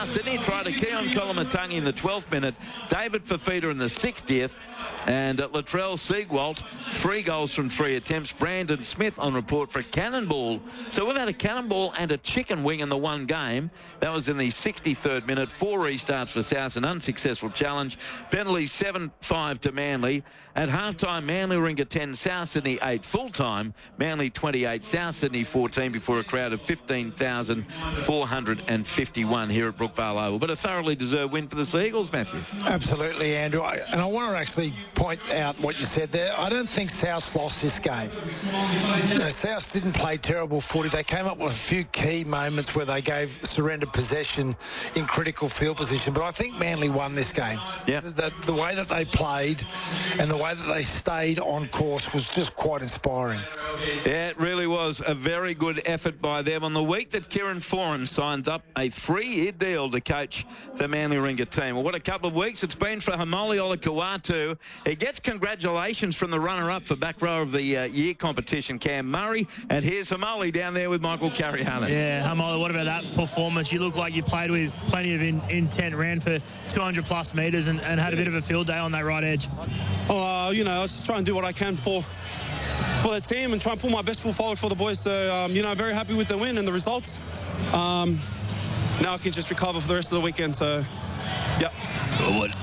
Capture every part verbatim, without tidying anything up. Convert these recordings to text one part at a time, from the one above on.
South Sydney tried a Keon Kolomatangi in the twelfth minute, David Fafita in the sixtieth, and uh, Latrell Siegwalt, three goals from three attempts. Brandon Smith on report for a cannonball. So we've had a cannonball and a chicken wing in the one game. That was in the sixty-third minute. Four restarts for South, an unsuccessful challenge. Penalty seven five to Manly. At halftime, Manly Warringah ten, South Sydney eight. Full-time, Manly twenty-eight, South Sydney fourteen, before a crowd of fifteen thousand four hundred fifty-one here at Brookvale Oval. But a thoroughly deserved win for the Seagulls, Matthew. Absolutely, Andrew. I, and I want to actually point out what you said there. I don't think South lost this game. You know, South didn't play terrible footy. They came up with a few key moments where they gave surrendered possession in critical field position. But I think Manly won this game. Yep. The, the way that they played and the way that they stayed on course was just quite inspiring. Yeah, it really was a very good effort by them on the week that Kieran Foran signs up a three-year deal to coach the Manly Warringah team. Well, what a couple of weeks it's been for Hamali Olakau'atu. He gets congratulations from the runner-up for back row of the uh, year competition, Cam Murray. And here's Hamali down there with Michael Carianis. Yeah, Hamali, what about that performance? You look like you played with plenty of in, intent, ran for two hundred plus metres and, and had a bit of a field day on that right edge. Oh, uh, you know, I was just trying to do what I can for for the team and try and pull my best foot forward for the boys. So, um, you know, very happy with the win and the results. Um, now I can just recover for the rest of the weekend. So, yeah. Good.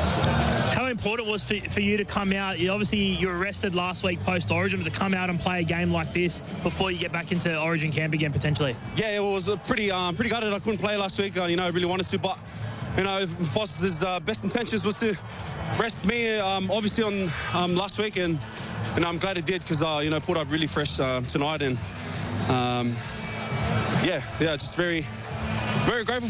How important was for, for you to come out? You, obviously, you were arrested last week post-Origin, but to come out and play a game like this before you get back into Origin camp again, potentially? Yeah, it was a pretty, um, pretty gutted. I couldn't play last week. Uh, you know, I really wanted to, but, you know, Foster's uh, best intentions was to rest me, um, obviously, on um, last week, and, and I'm glad it did because, uh, you know, pulled up really fresh uh, tonight, and, um, yeah, yeah, just very, very grateful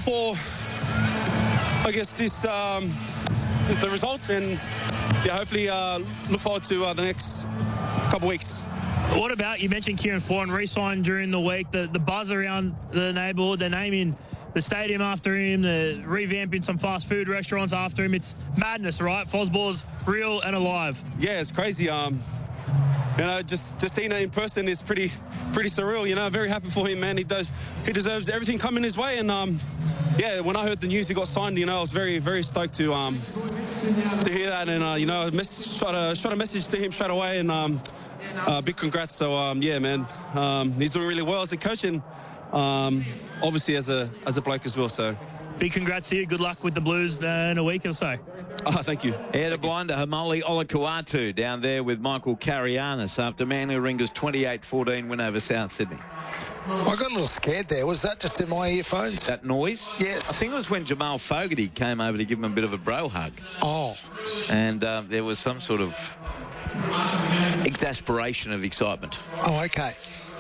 for, I guess, this, um, the results, and yeah, hopefully uh, look forward to uh, the next couple weeks. What about, you mentioned Kieran Foran re-signed during the week, the, the buzz around the neighbourhood, they're naming the stadium after him, the revamping some fast food restaurants after him. It's madness, right? Fosbor's real and alive. Yeah, it's crazy. Um, you know, just just seeing it in person is pretty pretty surreal. You know, very happy for him, man. He does he deserves everything coming his way, and um, yeah, when I heard the news he got signed, you know, I was very very stoked to um to hear that, and uh, you know, I mess- shot a shot a message to him straight away, and um, uh, big congrats. So um, yeah, man, um, he's doing really well as a coach, and um, obviously as a as a bloke as well. So big congrats to you. Good luck with the Blues in a week or so. Oh, thank you. Air to blinder, Hamali Olakau'atu down there with Michael Carianis after Manly Warringah's twenty-eight fourteen win over South Sydney. I got a little scared there. Was that just in my earphones? That noise? Yes. I think it was when Jamal Fogarty came over to give him a bit of a bro hug. Oh. And uh, there was some sort of exasperation of excitement. Oh, okay.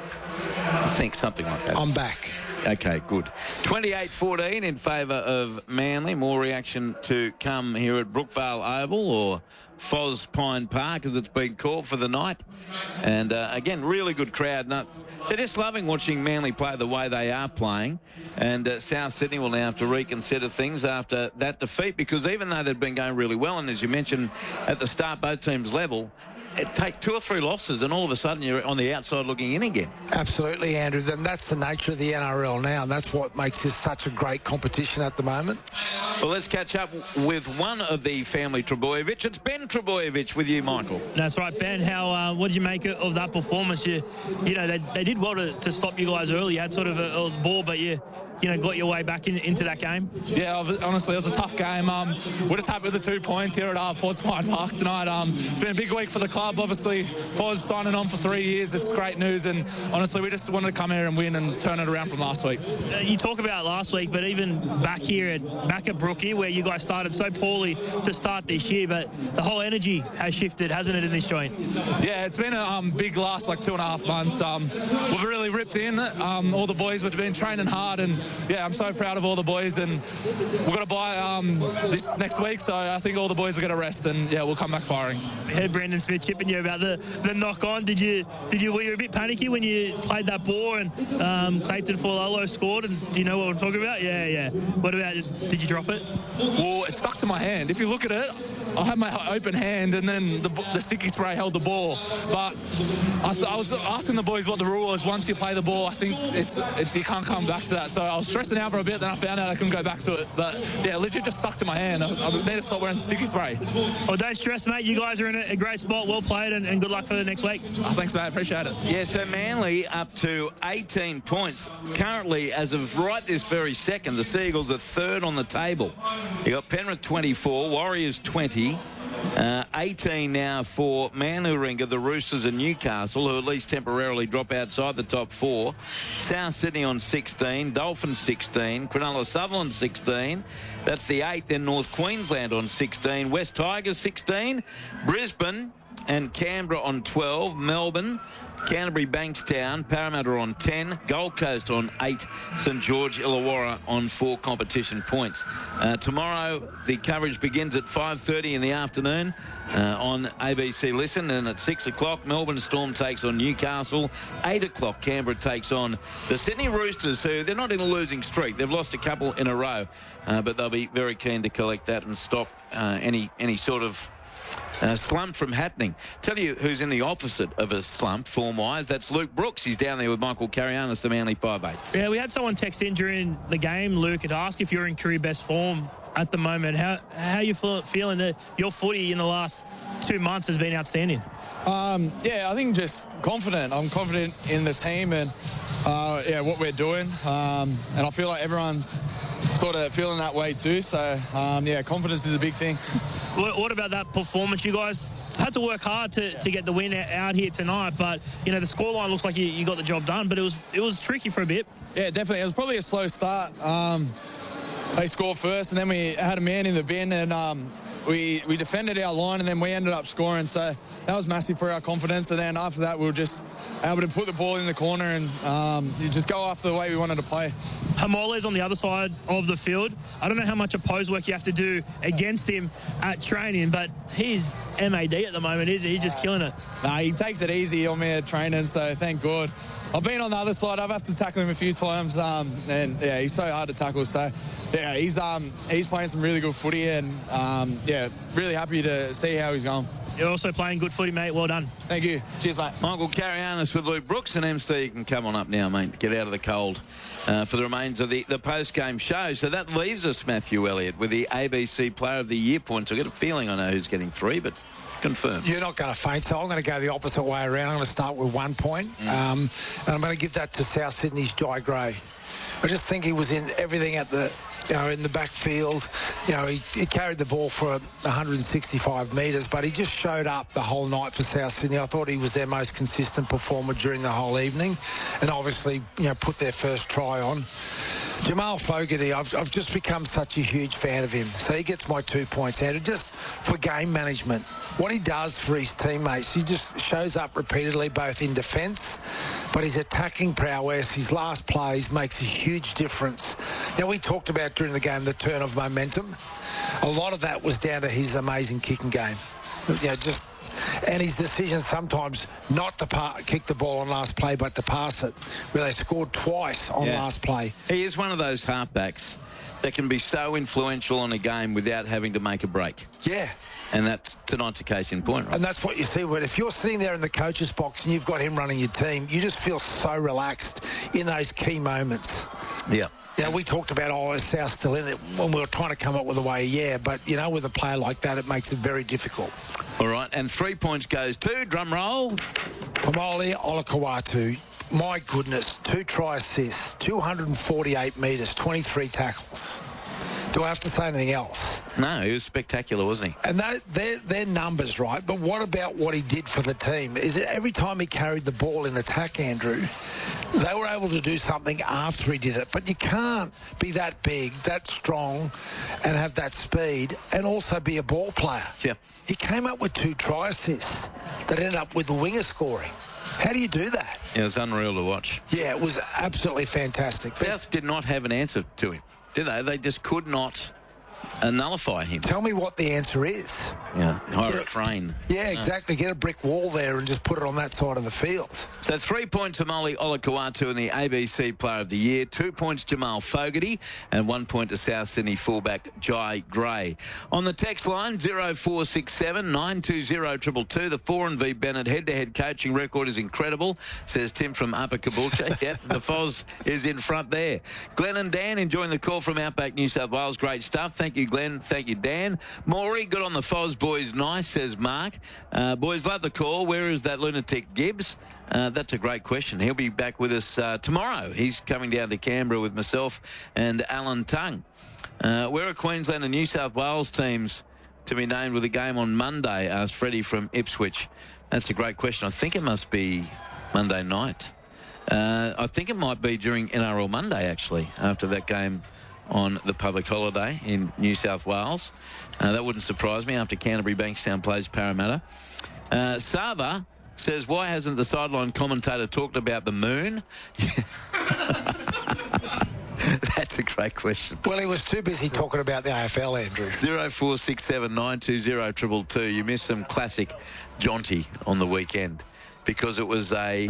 I think something like that. I'm back. Okay, good. twenty-eight fourteen in favour of Manly. More reaction to come here at Brookvale Oval, or Foz Pine Park as it's been called for the night. And uh, again, really good crowd. Now, they're just loving watching Manly play the way they are playing. And uh, South Sydney will now have to reconsider things after that defeat, because even though they've been going really well, and as you mentioned at the start, both teams level, it take two or three losses and all of a sudden you're on the outside looking in again. Absolutely, Andrew. Then that's the nature of the N R L now, and that's what makes this such a great competition at the moment. Well, let's catch up with one of the family Trbojevic. It's Ben Trbojevic with you, Michael. That's right, Ben. How uh, what did you make of that performance? You, you know, they, they did well to, to stop you guys early. You had sort of a, a ball, but you, you know, got your way back in, into that game. Yeah, honestly, it was a tough game. Um, we're just happy with the two points here at uh, Foz Pine Park tonight. Um, it's been a big week for the club. Obviously, Foz signing on for three years. It's great news, and honestly, we just wanted to come here and win and turn it around from last week. Uh, you talk about last week, but even back here at back at Brookie, where you guys started so poorly to start this year, but the whole energy has shifted, hasn't it, in this joint? Yeah, it's been a um, big last like two and a half months. Um, we've really ripped in. Um, all the boys have been training hard, and yeah, I'm so proud of all the boys. And we've got to buy um, this next week, so I think all the boys are going to rest, and yeah, we'll come back firing. I heard Brandon Smith chipping you about the, the knock on. Did you did you were you a bit panicky when you played that ball and um, Clayton Fololo scored? And do you know what I'm talking about? Yeah, yeah. What about? Did you drop it? Well, it stuck to my hand. If you look at it, I had my open hand, and then the, the sticky spray held the ball. But I, th- I was asking the boys what the rule was. Once you play the ball, I think it's it, you can't come back to that. So I I was stressing out for a bit, then I found out I couldn't go back to it. But, yeah, legit just stuck to my hand. I, I need to stop wearing sticky spray. Well, don't stress, mate. You guys are in a, a great spot. Well played, and, and good luck for the next week. Oh, thanks, mate. Appreciate it. Yeah, so Manly up to eighteen points. Currently, as of right this very second, the Seagulls are third on the table. You got Penrith twenty-four, Warriors twenty. Uh, eighteen now for Manuringa, the Roosters and Newcastle, who at least temporarily drop outside the top four. South Sydney on sixteen, Dolphins sixteen, Cronulla Sutherland sixteen. That's the eighth. Then North Queensland on sixteen, West Tigers sixteen, Brisbane and Canberra on twelve, Melbourne, Canterbury, Bankstown, Parramatta on ten, Gold Coast on eight, St George Illawarra on four competition points. Uh, tomorrow the coverage begins at five thirty in the afternoon uh, on A B C Listen, and at six o'clock Melbourne Storm takes on Newcastle. eight o'clock Canberra takes on the Sydney Roosters, who they're not in a losing streak. They've lost a couple in a row, uh, but they'll be very keen to collect that and stop uh, any any sort of Uh, slump from happening. Tell you who's in the opposite of a slump form-wise. That's Luke Brooks. He's down there with Michael Carianis, the Manly five eight. Yeah, we had someone text in during the game, Luke, and ask if you're in career best form at the moment. How how you feel, feeling that your footy in the last two months has been outstanding? Um, yeah, I think just confident. I'm confident in the team and uh, yeah, what we're doing. Um, and I feel like everyone's sort of feeling that way too. So um, yeah, confidence is a big thing. What, what about that performance? You guys had to work hard to, to get the win out here tonight, but you know the scoreline looks like you, you got the job done, but it was it was tricky for a bit. Yeah, definitely. It was probably a slow start. Um, they scored first, and then we had a man in the bin, and um, we we defended our line, and then we ended up scoring. So that was massive for our confidence. And then after that, we were just able to put the ball in the corner and um, you just go after the way we wanted to play. Hamole's on the other side of the field. I don't know how much opposed work you have to do against him at training, but he's M A D at the moment, is he? He's just killing it. Nah, he takes it easy on me at training, so thank God. I've been on the other side. I've had to tackle him a few times, um, and yeah, he's so hard to tackle. So yeah, he's um, he's playing some really good footy, and um, yeah, really happy to see how he's going. You're also playing good footy, mate. Well done. Thank you. Cheers, mate. Michael Carianis with Luke Brooks, and M C, you can come on up now, mate. Get out of the cold uh, for the remains of the, the post-game show. So that leaves us, Matthew Elliott, with the A B C Player of the Year points. I've got a feeling I know who's getting three, but confirmed. You're not going to faint, so I'm going to go the opposite way around. I'm going to start with one point, mm. um, and I'm going to give that to South Sydney's Jai Gray. I just think he was in everything at the, you know, in the backfield. You know, he, he carried the ball for one hundred sixty-five metres, but he just showed up the whole night for South Sydney. I thought he was their most consistent performer during the whole evening, and obviously, you know, put their first try on. Jamal Fogarty, I've, I've just become such a huge fan of him. So he gets my two points, Andrew, just for game management. What he does for his teammates, he just shows up repeatedly, both in defence, but his attacking prowess, his last plays, makes a huge difference. Now, we talked about during the game the turn of momentum. A lot of that was down to his amazing kicking game. You know, just... And his decision sometimes not to pa- kick the ball on last play, but to pass it, where they scored twice on yeah. last play. He is one of those halfbacks that can be so influential on a game without having to make a break. Yeah. And that's tonight's a case in point, right? And that's what you see. But if you're sitting there in the coach's box and you've got him running your team, you just feel so relaxed in those key moments. Yeah. You know, we talked about, oh, is South still in it when we were trying to come up with a way, yeah. But, you know, with a player like that, it makes it very difficult. All right, and three points goes to, drum roll, Pomole Olakau'atu. My goodness, two try assists, two hundred forty-eight metres, twenty-three tackles. Do I have to say anything else? No, he was spectacular, wasn't he? And that, they're, they're numbers, right? But what about what he did for the team? Is that every time he carried the ball in attack, Andrew, they were able to do something after he did it. But you can't be that big, that strong, and have that speed, and also be a ball player. Yeah. He came up with two try assists that ended up with the winger scoring. How do you do that? It was unreal to watch. Yeah, it was absolutely fantastic. South did not have an answer to him, did they? They just could not uh, nullify him. Tell me what the answer is. Yeah, hire a crane. Yeah, exactly. Get a brick wall there and just put it on that side of the field. So three points to Molly Olakau'atu in the A B C Player of the Year, two points Jamal Fogarty, and one point to South Sydney fullback Jai Gray. On the text line, zero four six seven nine two zero two two two. The Foran v Bennett head-to-head coaching record is incredible, says Tim from Upper Caboolture. Yep, the Foz is in front there. Glenn and Dan enjoying the call from Outback New South Wales. Great stuff. Thank you, Glenn. Thank you, Dan. Maury, good on the Foz boys. Nice, says Mark. Uh, boys, love the call. Where is that lunatic Gibbs? Uh, that's a great question. He'll be back with us uh, tomorrow. He's coming down to Canberra with myself and Alan Tung. Uh, where are Queensland and New South Wales teams to be named with a game on Monday? Asked Freddie from Ipswich. That's a great question. I think it must be Monday night. Uh, I think it might be during N R L Monday, actually, after that game on the public holiday in New South Wales. Uh, that wouldn't surprise me after Canterbury Bankstown plays Parramatta. Uh, Sava says, why hasn't the sideline commentator talked about the moon? That's a great question. Well, he was too busy talking about the A F L, Andrew. zero four six seven nine two zero two two two. You missed some classic jaunty on the weekend because it was a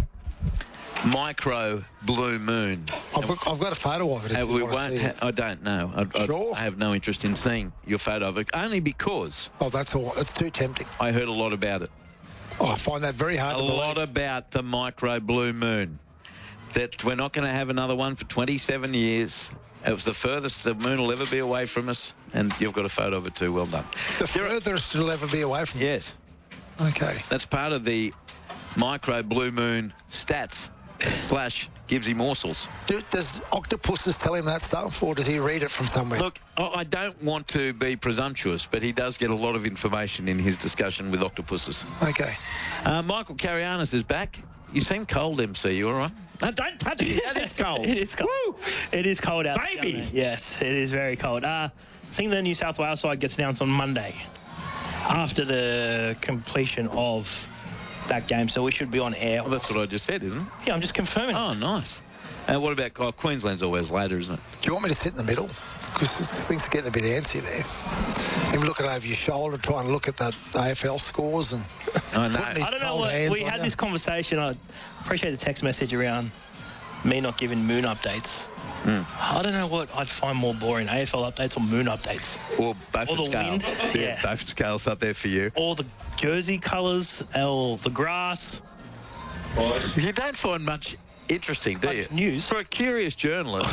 micro blue moon. I've, I've got a photo of it. If Uh, you we want to won't. see Ha- it. I don't know. I, Sure. I, I have no interest in seeing your photo of it, only because Oh, that's all. That's too tempting. I heard a lot about it. Oh, I find that very hard A to believe. lot about the micro blue moon. That we're not going to have another one for twenty-seven years. It was the furthest the moon will ever be away from us, and you've got a photo of it too. Well done. The furthest it'll ever be away from. Yes, Okay. that's part of the micro blue moon stats slash Gibbsy morsels. Do, does Octopuses tell him that stuff, or does he read it from somewhere? Look, I I don't want to be presumptuous, but he does get a lot of information in his discussion with octopuses. Okay. Uh, Michael Carianis is back. You seem cold, M C. You all right? No, don't touch it. It's cold. It is cold. Woo! It is cold out Baby! down there. Yes, it is very cold. Uh, I think the New South Wales side gets announced on Monday after the completion of that game, so we should be on air. Well, that's what I just said, isn't it? Yeah, I'm just confirming. Oh, nice. And what about oh, Queensland's always later, isn't it? Do you want me to sit in the middle? Because things are getting a bit antsy there. Maybe looking over your shoulder, trying to look at the A F L scores and. I know. putting his I don't know cold what hands we on had you. this conversation. I appreciate the text message around me not giving moon updates. I don't know what I'd find more boring: A F L updates or moon updates, Or Beaufort Or the scale. wind. Yeah, Yeah. Beaufort scale's up there for you. or the jersey colours, or the grass. You don't find much interesting, do Much you? news. For a curious journalist,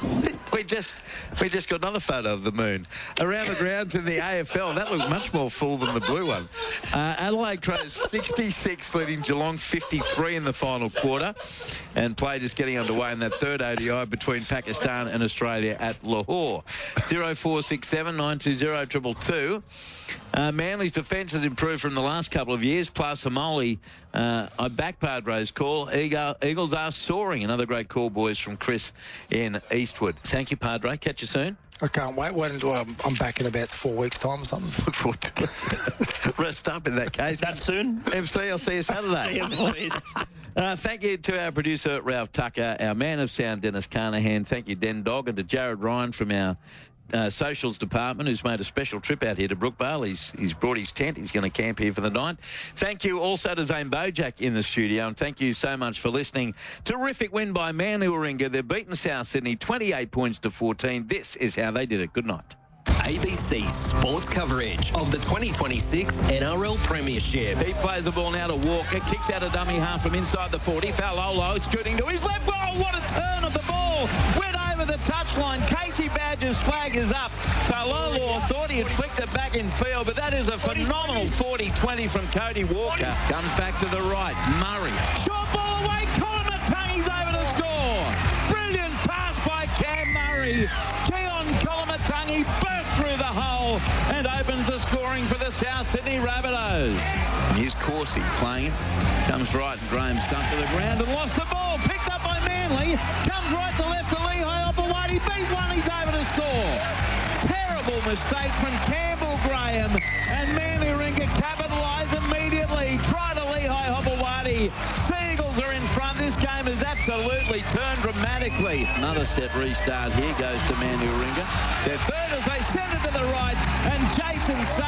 we just we just got another photo of the moon around the grounds in the A F L. That looked much more full than the blue one. Uh, Adelaide Crows sixty-six, leading Geelong fifty-three in the final quarter, and play just getting underway in that third O D I between Pakistan and Australia at Lahore. zero four six seven nine two zero two two two. Uh, Manly's defence has improved from the last couple of years. Plus, Hamoli, uh, I back Padre's call. Eagle, Eagles are soaring. Another great call, boys, from Chris in Eastwood. Thank you, Padre. Catch you soon. I can't wait. Wait until I'm, I'm back in about four weeks' time or something. Look forward to it. Rest up in that case. That soon? M C, I'll see you Saturday. Yeah, boys. Uh, thank you to our producer, Ralph Tucker, our man of sound, Dennis Carnahan. Thank you, Den Dog, and to Jared Ryan from our Uh, socials department, who's made a special trip out here to Brookvale. He's, he's brought his tent. He's going to camp here for the night. Thank you also to Zane Bojack in the studio, and thank you so much for listening. Terrific win by Manly Warringah. They've beaten South Sydney twenty-eight points to fourteen. This is how they did it. Good night. A B C sports coverage of the twenty twenty-six N R L Premiership. He plays the ball now to Walker. Kicks out a dummy half from inside the forty. Faulolo scooting to his left. Whoa, what a turn of the ball. Went over the touchline. Casey Badger's flag is up. Faulolo thought he had flicked it back in field, but that is a phenomenal forty twenty from Cody Walker. Comes back to the right. Murray. Short ball away. Colin Matangi's over to score. Brilliant pass by Cam Murray. Keon Kolomatangi burst through the hole and opens the scoring for the South Sydney Rabbitohs. Here's Corsi playing. Comes right and Graham's dumped to the ground and lost the ball. Picked up by Manly. Comes right to left to Lehigh Opawati. Beat one. He's over to score. Terrible mistake from Campbell Graham. And Manly Warringah capitalise immediately. Try to Lehigh Opawati. Seagulls are in front. This game has absolutely turned dramatically. Another set restart here goes to Manly Warringah. Their third as they send it to the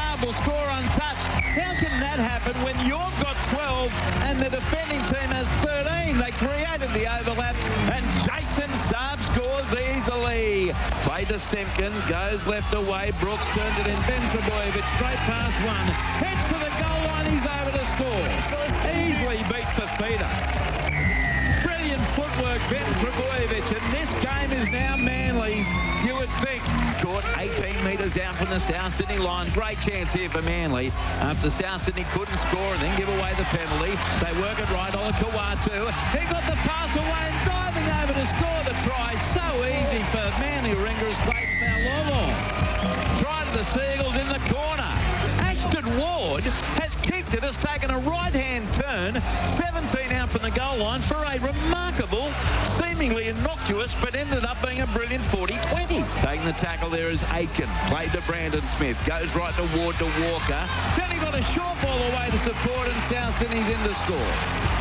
Saab will score untouched. How can that happen when you've got twelve and the defending team has thirteen? They created the overlap and Jason Saab scores easily. Play to Simpkin, goes left away. Brooks turns it in. Ben Trebojevic straight past one. Heads for the goal line. He's over to score. Easily beat Fafita. Brilliant footwork, Ben Trebojevic, and this game is now Manly's, you would think. Caught eighteen metres out from the South Sydney line. Great chance here for Manly. After South Sydney couldn't score and then give away the penalty, they work it right on Kawatu. He got the pass away and diving over to score the try. So easy for Manly Ringers. Great foul. Try to the Seagulls in the corner. Ashton Ward has kicked it, has taken a right-hand turn, seventeen out from the goal line for a remarkable, seemingly innocuous, but ended up being a brilliant forty twenty. Taking the tackle there is Aiken. Played to Brandon Smith. Goes right to Ward to Walker. Then he got a short ball away to support and South Sydney's in to score.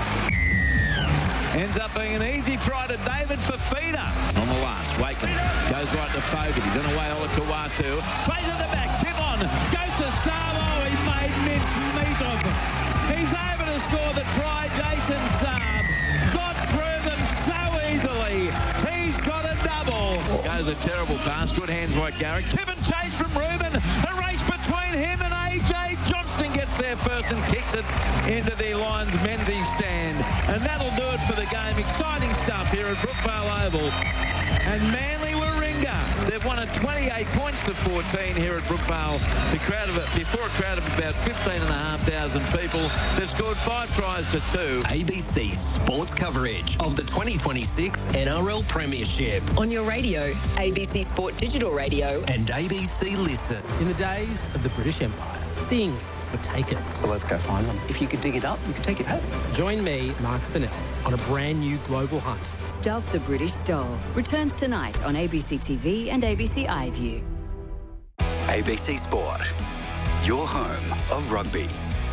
Ends up being an easy try to David Fafita on the last. Wakeman goes right to Fogarty. Then away Ola Kawatu. Plays at the back. Tip on. Goes to Sabo. He made mince meat of him. He's over to score the try. Jason Saab got through them so easily. He's got a double. Goes a terrible pass. Good hands by Garrick. Tip and chase from Ruben. A race between him and A J Johnston gets there first and kicks it into the Lions Menzies stand. And that'll do it for the game. Exciting stuff here at Brookvale Oval. And Manly Warringah, they've won at twenty-eight points to fourteen here at Brookvale. The crowd of it, before a crowd of about fifteen and a half thousand people, they've scored five tries to two. A B C sports coverage of the twenty twenty-six N R L Premiership. On your radio, A B C Sport Digital Radio. And A B C Listen. In the days of the British Empire, things were taken. So let's go find them. If you could dig it up, you could take it home. Join me, Mark Fennell, on a brand new global hunt. Stuff the British Stole returns tonight on A B C T V and A B C iView. A B C Sport, your home of rugby.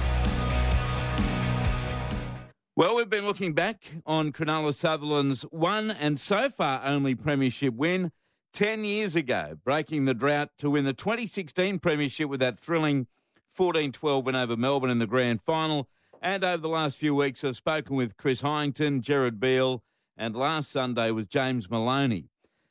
Well, we've been looking back on Cronulla Sutherland's one and so far only premiership win ten years ago, breaking the drought to win the twenty sixteen premiership with that thrilling fourteen twelve win over Melbourne in the grand final. And over the last few weeks, I've spoken with Chris Hyington, Gerard Beale, and last Sunday was James Maloney.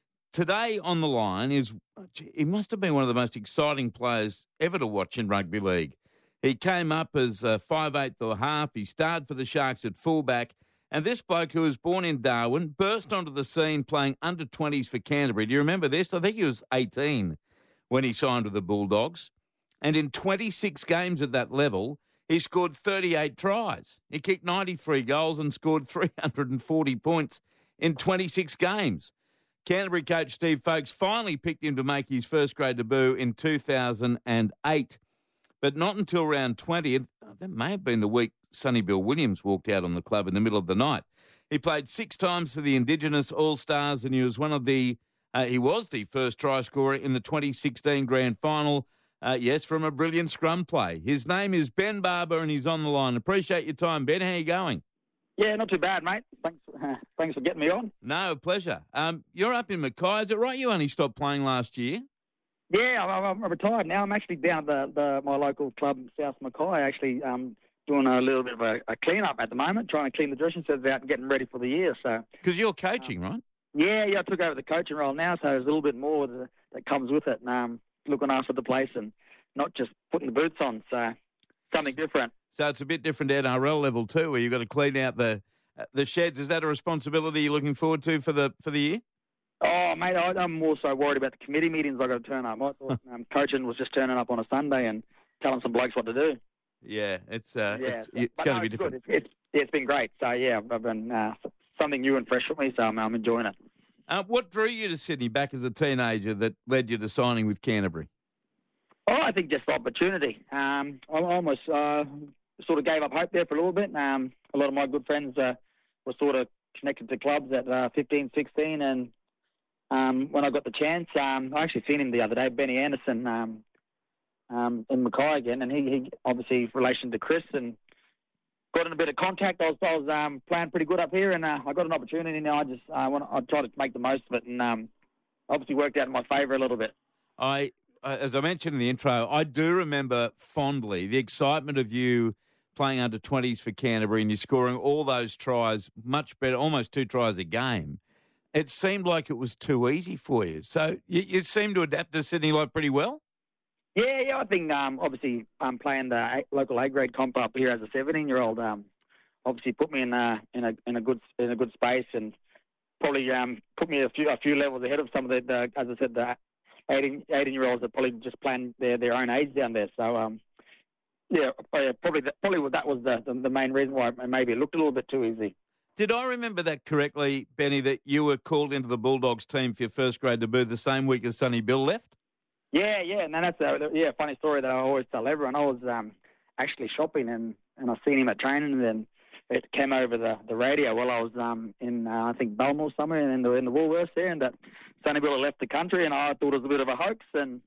Today on the line is, he must have been one of the most exciting players ever to watch in rugby league. He came up as a five eighth or half. He started for the Sharks at fullback. And this bloke, who was born in Darwin, burst onto the scene playing under twenties for Canterbury. Do you remember this? I think he was eighteen when he signed with the Bulldogs. And in twenty-six games at that level, he scored thirty-eight tries. He kicked ninety-three goals and scored three hundred forty points in twenty-six games. Canterbury coach Steve Folkes finally picked him to make his first grade debut in two thousand eight. But not until round twenty, that may have been the week Sonny Bill Williams walked out on the club in the middle of the night. He played six times for the Indigenous All-Stars, and he was one of the, uh, he was the first try scorer in the twenty sixteen grand final. Uh, yes, from a brilliant scrum play. His name is Ben Barber, and he's on the line. Appreciate your time, Ben. How are you going? Yeah, not too bad, mate. Thanks, uh, thanks for getting me on. No, pleasure. Um, you're up in Mackay. Is it right you only stopped playing last year? Yeah, I'm, I'm retired now. I'm actually down at the, the, my local club in South Mackay, actually um, doing a little bit of a, a clean-up at the moment, trying to clean the dressing sheds out and getting ready for the year. So Because you're coaching, um, right? Yeah, yeah, I took over the coaching role now, so there's a little bit more that, that comes with it. And, um, looking after the place and not just putting the boots on, so something different. So it's a bit different at N R L level too, where you've got to clean out the the sheds. Is that a responsibility you're looking forward to for the for the year? Oh, mate, I, I'm more so worried about the committee meetings I've got to turn up. I thought um, coaching was just turning up on a Sunday and telling some blokes what to do. Yeah, it's uh, yeah, it's, it's going no, to be it's different. It's, it's, it's been great. So, yeah, I've been uh, something new and fresh for me, so I'm, I'm enjoying it. Uh, what drew you to Sydney back as a teenager that led you to signing with Canterbury? Oh, I think just the opportunity. Um, I almost uh, sort of gave up hope there for a little bit. Um, a lot of my good friends uh, were sort of connected to clubs at uh, fifteen, sixteen, and um, when I got the chance, um, I actually seen him the other day, Benny Anderson, um, um, in Mackay again, and he, he obviously in relation to Chris, and got in a bit of contact. I was, I was um, playing pretty good up here, and uh, I got an opportunity now. I just I want I tried to make the most of it, and um, obviously worked out in my favour a little bit. I uh, as I mentioned in the intro, I do remember fondly the excitement of you playing under twenties for Canterbury and you scoring all those tries, much better, almost two tries a game. It seemed like it was too easy for you. So you, you seem to adapt to Sydney Life pretty well? Yeah, yeah. I think um, obviously I'm playing the A- local A grade comp up here as a seventeen-year-old. Um, obviously put me in a in a in a good in a good space and probably um, put me a few a few levels ahead of some of the, the as I said, the eighteen, eighteen-year-olds that probably just playing their, their own age down there. So um, yeah, probably that, probably that was the, the the main reason why maybe it looked a little bit too easy. Did I remember that correctly, Benny, that you were called into the Bulldogs team for your first grade debut the same week as Sonny Bill left? Yeah, yeah, and that's a yeah funny story that I always tell everyone. I was um, actually shopping and, and I seen him at training, and then it came over the, the radio while I was um, in uh, I think Belmore somewhere in the in the Woolworths there, and that Sonny Bill had left the country, and I thought it was a bit of a hoax. And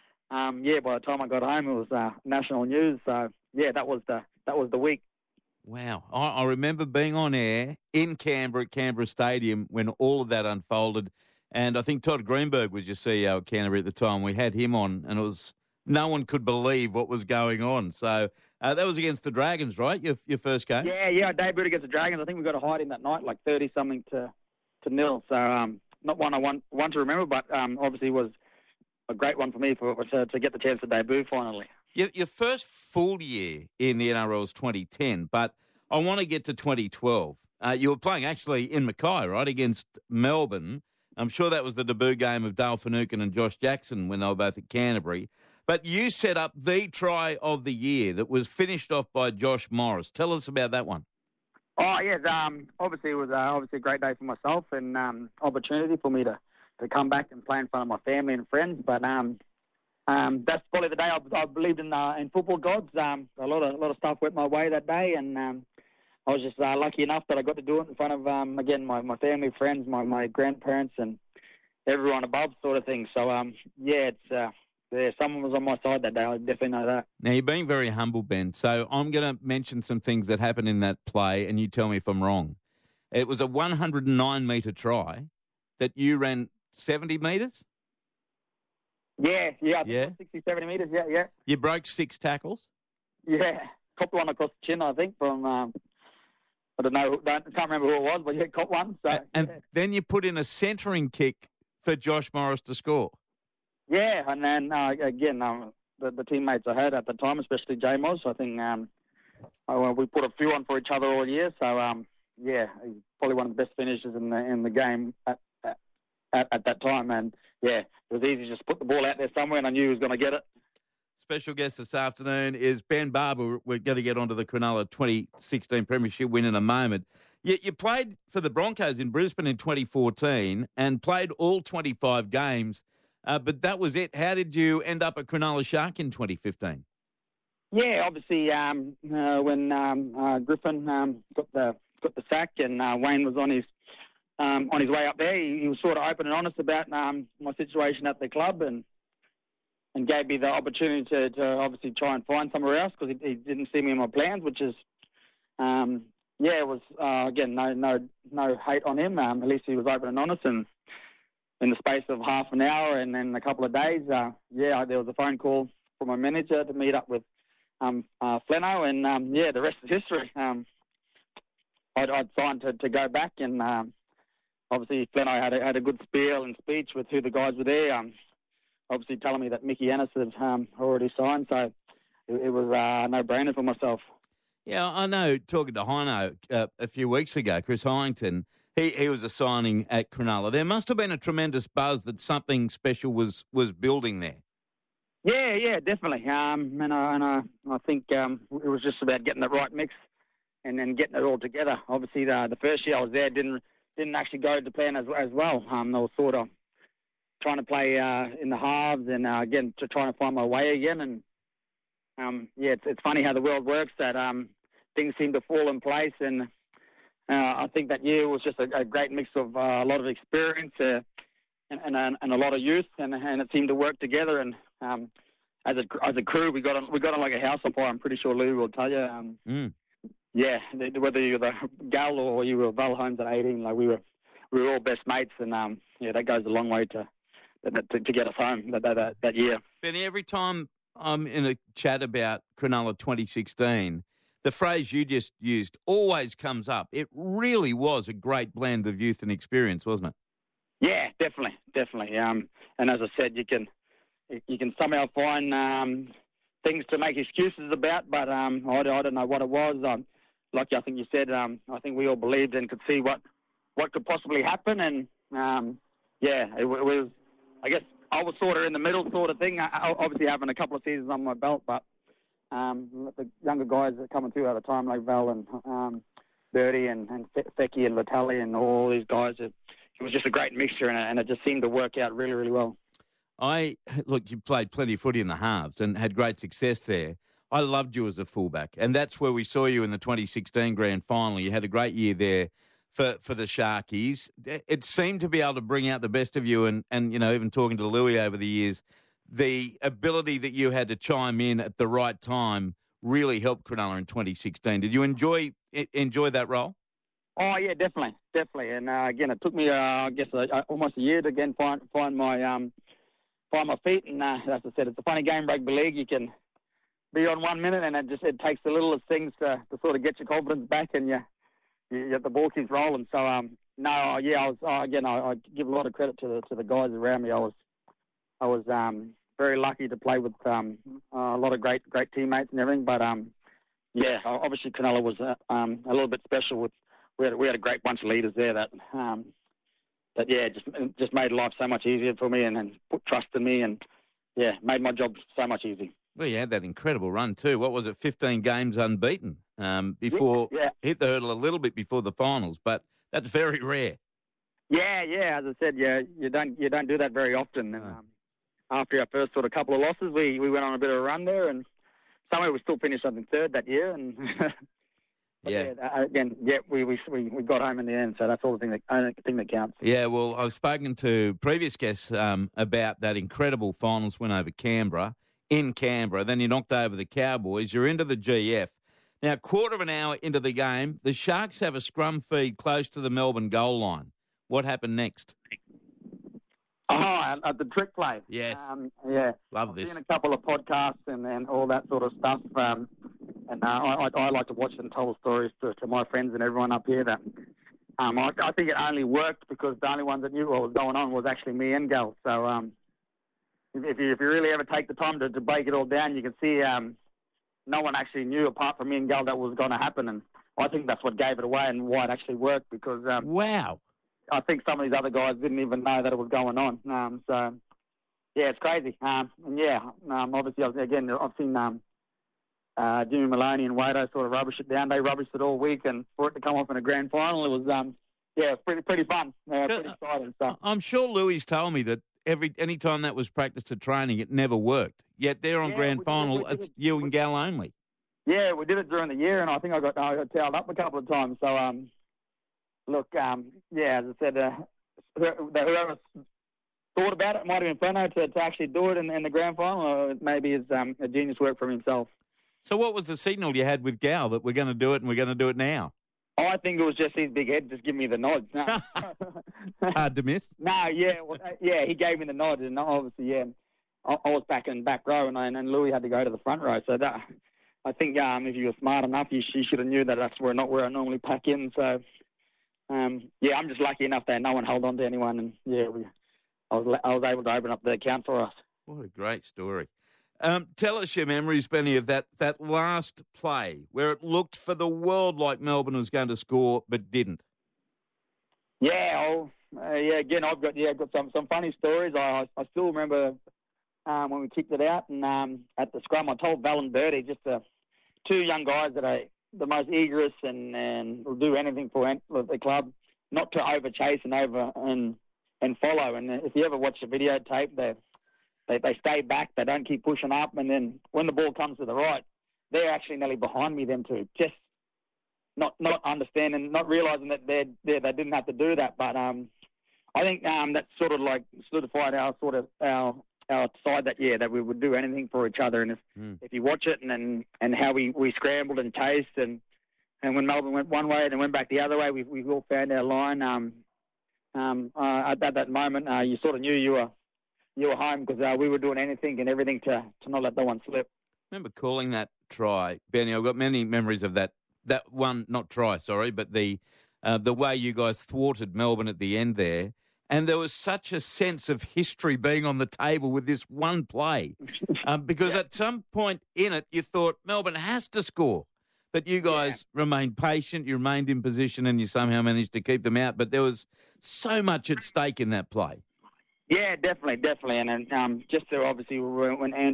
um, yeah, by the time I got home, it was uh, national news. So yeah, that was the that was the week. Wow. I, I remember being on air in Canberra at Canberra Stadium when all of that unfolded. And I think Todd Greenberg was your C E O at Canterbury at the time. We had him on, and it was no one could believe what was going on. So uh, that was against the Dragons, right? Your your first game? Yeah, yeah. I debuted against the Dragons. I think we got a hide in that night, like thirty something to to nil. So um, not one I want one to remember, but um, obviously was a great one for me for to, to get the chance to debut finally. Your, your first full year in the N R L was twenty ten, but I want to get to twenty twelve. Uh, you were playing actually in Mackay, right, against Melbourne. I'm sure that was the debut game of Dale Finucane and Josh Jackson when they were both at Canterbury. But you set up the try of the year that was finished off by Josh Morris. Tell us about that one. Oh, yes. Um, obviously, it was uh, obviously a great day for myself and um, opportunity for me to, to come back and play in front of my family and friends. But um, um, that's probably the day I, I believed in uh, in football gods. Um, a lot of a lot of stuff went my way that day, and um, I was just uh, lucky enough that I got to do it in front of, um, again, my, my family, friends, my, my grandparents, and everyone above sort of thing. So, um, yeah, it's uh, yeah, someone was on my side that day. I definitely know that. Now, you're being very humble, Ben. So I'm going to mention some things that happened in that play, and you tell me if I'm wrong. It was a one hundred nine metre try that you ran seventy metres? Yeah, yeah, I think yeah. sixty, seventy metres, yeah, yeah. You broke six tackles? Yeah, copped one across the chin, I think, from... Um, I don't know, don't, can't remember who it was, but yeah, caught one. So, and yeah. then you put in a centering kick for Josh Morris to score. Yeah, and then uh, again, um, the, the teammates I had at the time, especially J Moz, I think um, uh, we put a few on for each other all year. So um, yeah, he's probably one of the best finishers in the in the game at at, at that time. And yeah, it was easy to just put the ball out there somewhere, and I knew he was going to get it. Special guest this afternoon is Ben Barber. We're going to get onto the Cronulla twenty sixteen Premiership win in a moment. You, you played for the Broncos in Brisbane in twenty fourteen and played all twenty-five games, uh, but that was it. How did you end up at Cronulla Shark in twenty fifteen? Yeah, obviously um, uh, when um, uh, Griffin um, got the got the sack and uh, Wayne was on his um, on his way up there, he, he was sort of open and honest about um, my situation at the club and. and gave me the opportunity to, to obviously try and find somewhere else because he, he didn't see me in my plans, which is, um, yeah, it was, uh, again, no no, no hate on him. Um, at least he was open and honest. And in the space of half an hour and then a couple of days, uh, yeah, there was a phone call from my manager to meet up with um, uh, Fleno. And, um, yeah, the rest is history. Um, I'd, I'd signed to, to go back and um, obviously Fleno had a, had a good spiel and speech with who the guys were there. Um, obviously telling me that Mickey Ennis had um, already signed, so it, it was uh, a no-brainer for myself. Yeah, I know, talking to Hino uh, a few weeks ago, Chris Hyington, he, he was a signing at Cronulla. There must have been a tremendous buzz that something special was, was building there. Yeah, yeah, definitely. Um, and I, and I, I think um, it was just about getting the right mix and then getting it all together. Obviously, the, the first year I was there didn't didn't actually go to plan as, as well. Um, they were sort of trying to play uh, in the halves and, uh, again, to trying to find my way again. And, um, yeah, it's, it's funny how the world works that um, things seem to fall in place. And uh, I think that year was just a, a great mix of uh, a lot of experience uh, and, and, and a lot of youth, and, and it seemed to work together. And um, as a as a crew, we got on, we got on like a house on fire. I'm pretty sure Lou will tell you. Um, mm. Yeah, whether you were the Gal or you were Val Holmes at eighteen, like we were we were all best mates. And, um, yeah, that goes a long way to to, to get us home that, that, that year. Benny, every time I'm in a chat about Cronulla twenty sixteen, the phrase you just used always comes up. It really was a great blend of youth and experience, wasn't it? Yeah, definitely, definitely. Um, and as I said, you can you can somehow find um, things to make excuses about, but um, I, I don't know what it was. Um, like I think you said, um, I think we all believed and could see what, what could possibly happen, and um, yeah, it, it was. I guess I was sort of in the middle, sort of thing. I, obviously, having a couple of seasons on my belt, but um, the younger guys that coming through at the time, like Val and um, Birdie and, and Fecky and Vitali and all these guys, it, it was just a great mixture, and it, and it just seemed to work out really, really well. I look, you played plenty of footy in the halves and had great success there. I loved you as a fullback, and that's where we saw you in the twenty sixteen grand final. You had a great year there for, for the Sharkies. It seemed to be able to bring out the best of you, and, and you know, even talking to Louis over the years, the ability that you had to chime in at the right time really helped Cronulla in twenty sixteen. Did you enjoy enjoy that role? Oh yeah, definitely, definitely. And uh, again, it took me, uh, I guess, uh, almost a year to again find find my um, find my feet. And uh, as I said, it's a funny game, rugby league. You can be on one minute, and it just it takes the littlest things to, to sort of get your confidence back, and you you get the ball keeps rolling. So um, no, yeah, I was uh, again, I, I give a lot of credit to the to the guys around me. I was I was um, very lucky to play with um, uh, a lot of great great teammates and everything. But um, yeah, obviously Cronulla was uh, um, a little bit special with. We had, we had a great bunch of leaders there that, um, that yeah, just just made life so much easier for me and, and put trust in me and, yeah, made my job so much easier. Well, you had that incredible run too. What was it, fifteen games unbeaten um, before, yeah, yeah. hit the hurdle a little bit before the finals, but that's very rare. Yeah, yeah, as I said, yeah, you don't you don't do that very often. No. And, um, after our first sort of couple of losses, we, we went on a bit of a run there, and somewhere we still finished, I think, third that year, and... But yeah. yeah. Again, yeah, we, we we we got home in the end, so that's all the thing that only thing that counts. Yeah, well, I've spoken to previous guests um, about that incredible finals win over Canberra in Canberra. Then you knocked over the Cowboys. You're into the G F. Now, quarter of an hour into the game, the Sharks have a scrum feed close to the Melbourne goal line. What happened next? Oh, at the trick play. Yes. Um, yeah. Love I've this. seen a couple of podcasts and, and all that sort of stuff. Um, and uh, I, I like to watch and tell stories to, to my friends and everyone up here. That um, I, I think it only worked because the only one that knew what was going on was actually me and Gal. So um, if, if, you, if you really ever take the time to, to break it all down, you can see um, no one actually knew apart from me and Gal that was going to happen. And I think that's what gave it away and why it actually worked because... Um, wow. I think some of these other guys didn't even know that it was going on. Um, so, yeah, it's crazy. Um, and, yeah, um, obviously, again, I've seen um, uh, Jimmy Maloney and Wado sort of rubbish it down. They rubbished it all week, and for it to come off in a grand final, it was, um, yeah, it was pretty, pretty fun. Uh, pretty exciting stuff. I'm sure Louis told me that every any time that was practice or training, it never worked. Yet there on Yeah, grand we did- final, we did it's it- you and Gal only. Yeah, we did it during the year, and I think I got, I got towed up a couple of times. So, um, look, um, yeah, as I said, uh, whoever thought about it might have been Feno to, to actually do it in, in the grand final, or maybe it's um, a genius work from himself. So what was the signal you had with Gal that we're going to do it and we're going to do it now? I think it was just his big head just giving me the nod. No. Hard to miss. No, yeah, well, uh, yeah, he gave me the nod, and obviously, yeah, I, I was back in back row, and, and Louis had to go to the front row. So that, I think um, if you were smart enough, you, you should have knew that that's where not where I normally pack in. So. Um, yeah, I'm just lucky enough that no one held on to anyone, and yeah, we, I was I was able to open up the account for us. What a great story! Um, tell us your memories, Benny, of that that last play where it looked for the world like Melbourne was going to score but didn't. Yeah, I'll, uh, yeah. Again, I've got yeah, got some some funny stories. I I still remember um, when we kicked it out, and um, at the scrum, I told Val and Birdie, just uh, two young guys that I. the most eagerest and, and will do anything for the club, not to over chase and over and and follow. And if you ever watch the videotape, they, they they stay back, they don't keep pushing up, and then when the ball comes to the right, they're actually nearly behind me, them two, just not not understanding, not realising that they they they didn't have to do that. But um, I think um that sort of like solidified our sort of our our side that year, that we would do anything for each other. And if, mm. if you watch it and, and and how we, we scrambled and chased, and and when Melbourne went one way and then went back the other way, we we all found our line. Um, um, uh, at, at that moment, uh, you sort of knew you were you were home because uh, we were doing anything and everything to, to not let that one slip. Remember calling that try, Benny? I've got many memories of that. That one, not try, sorry, but the uh, the way you guys thwarted Melbourne at the end there. And there was such a sense of history being on the table with this one play. Um, because yeah. at some point in it, you thought Melbourne has to score. But you guys yeah. remained patient, you remained in position, and you somehow managed to keep them out. But there was so much at stake in that play. Yeah, definitely, definitely. And, and um, just to obviously when Andrew